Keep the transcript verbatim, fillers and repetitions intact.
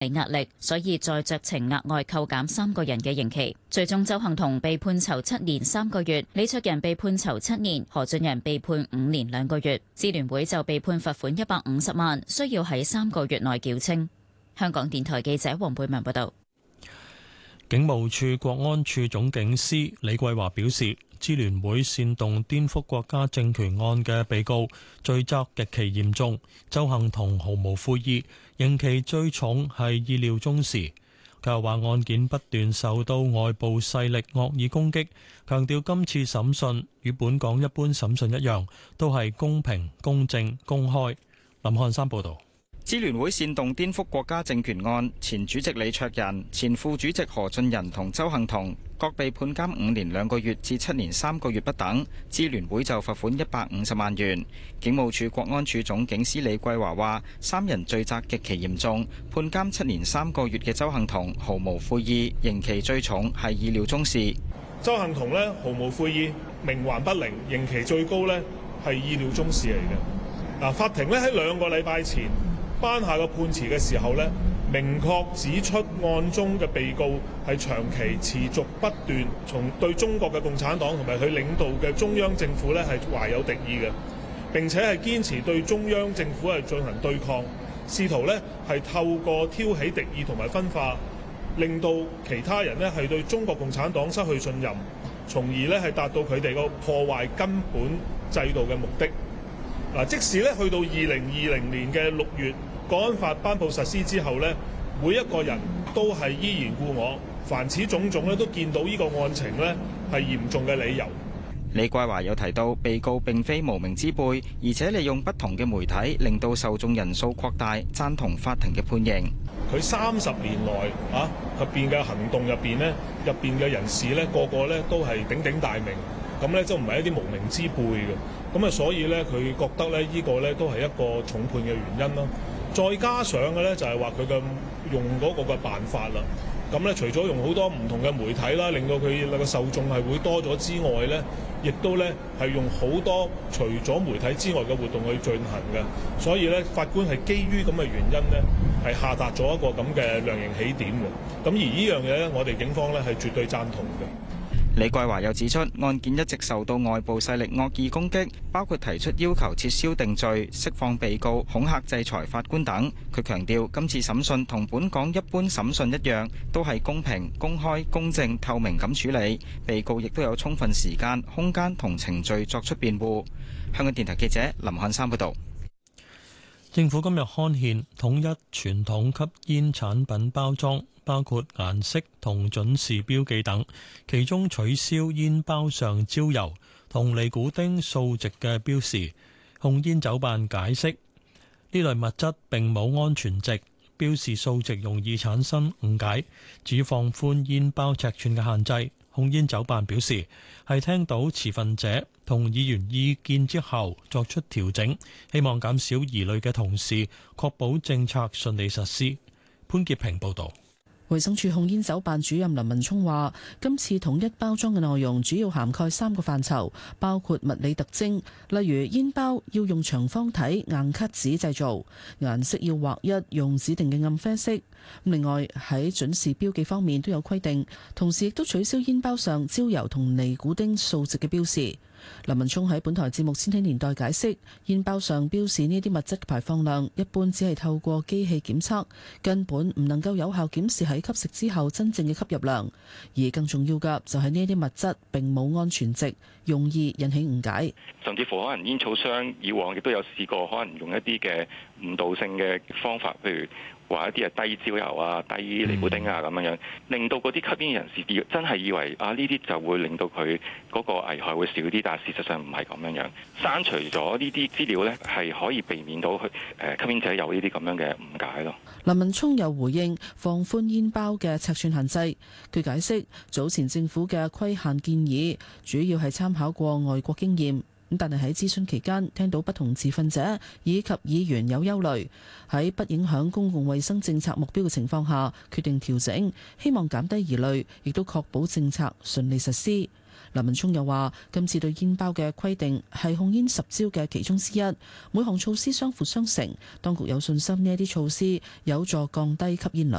壓力，所以再酌情額外扣減三個人嘅刑期。最終鄒幸彤被判囚七年三個月，李卓人被判囚七年，何俊仁被判五年兩個月。支聯會就被判罰款一百五十萬，需要喺三個月內繳清。香港電台記者黃貝文報道。 警務處國安處總警司李桂華表示，支聯會煽動顛覆國家政權案嘅被告罪責極其嚴重，鄒幸彤毫無悔意，刑期最重係意料中事。佢又話案件不斷受到外部勢力惡意攻擊，強調今次審訊與本港一般審訊一樣，都係公平、公正、公開。林漢山報導。 支聯會煽動顛覆國家政權案，前主席李卓人、前副主席何俊仁同鄒幸彤各被判監五年兩個月至七年三個月不等，支聯會就罰款一百五十萬元。警務處國安處總警司李桂華話：三人罪責極其嚴重，判監七年三個月嘅鄒幸彤毫無悔意，刑期最重係意料中事。 鄒幸彤呢毫無悔意，冥頑不靈，刑期最高呢係意料中事嚟嘅。嗱，法庭呢喺兩個禮拜前頒下個判詞嘅時候呢，明確指出案中嘅被告係長期持續不斷從對中國嘅共產黨同埋佢領導嘅中央政府呢係懷有敵意嘅，並且係堅持對中央政府係進行對抗，試圖呢係透過挑起敵意同埋分化，令到其他人呢係對中國共產黨失去信任，從而呢係達到佢哋個破壞根本制度嘅目的。嗱，即使呢去到二零二零年嘅六月，國安法頒布實施之後呢，每一個人都係依然故我，凡此種種呢都見到呢個案情呢係嚴重嘅理由。 李桂華有提到，被告並非無名之輩，而且利用不同嘅媒體令到受眾人數擴大，贊同法庭嘅判刑。 佢三十年來啊入邊嘅行動入邊呢，入邊嘅人士呢個個呢都係鼎鼎大名，咁呢都唔係一啲無名之輩嘅。咁啊，所以呢，佢覺得呢呢個呢都係一個重判嘅原因咯。再加上嘅呢，就係話佢嘅用嗰個嘅辦法啦。咁呢，除咗用好多唔同嘅媒體啦，令到佢個受眾係會多咗之外呢，亦都呢係用好多除咗媒體之外嘅活動去進行嘅。所以呢，法官係基於咁嘅原因呢，係下達咗一個咁嘅量刑起點嘅。咁而呢樣嘢呢，我哋警方呢係絕對贊同嘅。 李桂華又指出，案件一直受到外部勢力惡意攻擊，包括提出要求撤銷定罪、釋放被告、恐嚇制裁法官等。佢強調，今次審訊同本港一般審訊一樣，都係公平、公開、公正、透明咁處理，被告亦都有充分時間、空間同程序作出辯護。香港電台記者林漢山報道。 政府今日刊憲統一傳統吸煙產品包裝，包括顏色同準時標記等，其中取消煙包上焦油同尼古丁數值嘅標示。控煙酒辦解釋，呢類物質並冇安全值，標示數值容易產生誤解，只放寬煙包尺寸嘅限制。控煙酒辦表示，係聽到持份者同議員意見之後作出調整，希望減少疑慮嘅同時，確保政策順利實施。潘潔平報導。 衛生署控煙酒辦主任林文聰話，今次統一包裝嘅內容主要涵蓋三個範疇，包括物理特徵，例如煙包要用長方體硬卡紙製造，顏色要劃一用指定嘅暗啡色。另外喺準時標記方面都有規定，同時亦都取消煙包上焦油同尼古丁數值嘅標示。林文聰喺本台節目《千禧年代》解釋，煙包上標示呢啲物質嘅排放量，一般只係透過機器檢測，根本唔能夠有效檢視喺吸食之後真正嘅吸入量。而更重要嘅就係呢啲物質並冇安全值，容易引起誤解。 甚至乎可能煙草商以往亦都有試過，可能用一啲嘅誤導性嘅方法，譬如話一啲係低焦油啊、低尼古丁啊咁樣樣，令到嗰啲吸煙人士真係以為啊呢啲就會令到佢嗰個危害會少啲，但係事實上唔係咁樣樣。刪除咗呢啲資料呢，係可以避免到去誒吸煙者有呢啲咁樣嘅誤解咯。 林文聰又回應放寬煙包嘅尺寸限制，佢解釋早前政府嘅規限建議主要係參考過外國經驗。咁但係喺諮詢期間，聽到不同持份者以及議員有憂慮，喺不影響公共衛生政策目標嘅情況下，決定調整，希望減低疑慮，亦都確保政策順利實施。 林文聰又話：今次對煙包嘅規定係控煙十招嘅其中之一，每項措施相輔相成，當局有信心呢一啲措施有助降低吸煙率。